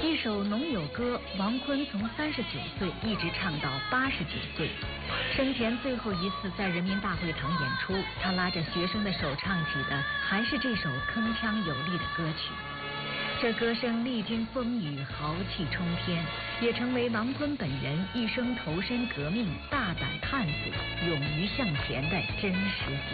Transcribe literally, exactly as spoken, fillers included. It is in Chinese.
一首农友歌，王昆从三十九岁一直唱到八十九岁。生前最后一次在人民大会堂演出，他拉着学生的手唱起的还是这首铿锵有力的歌曲。这歌声历经风雨，豪气冲天，也成为王昆本人一生投身革命、大胆探索、勇于向前的真实记